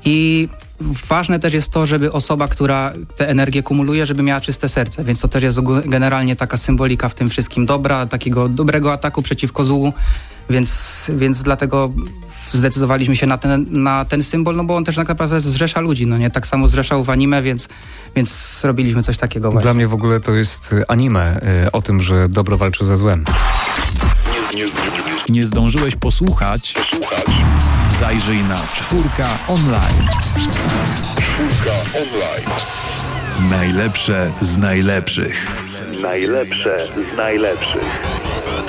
I ważne też jest to, żeby osoba, która tę energię kumuluje, żeby miała czyste serce, więc to też jest generalnie taka symbolika w tym wszystkim dobra, takiego dobrego ataku przeciwko złu, więc dlatego zdecydowaliśmy się na ten symbol, no bo on też tak naprawdę zrzesza ludzi, no nie? Tak samo zrzeszał w anime, więc robiliśmy coś takiego właśnie. Dla mnie w ogóle to jest anime o tym, że dobro walczy ze złem. Nie zdążyłeś posłuchać? Zajrzyj na Czwórka Online. Najlepsze z najlepszych. Najlepsze z najlepszych.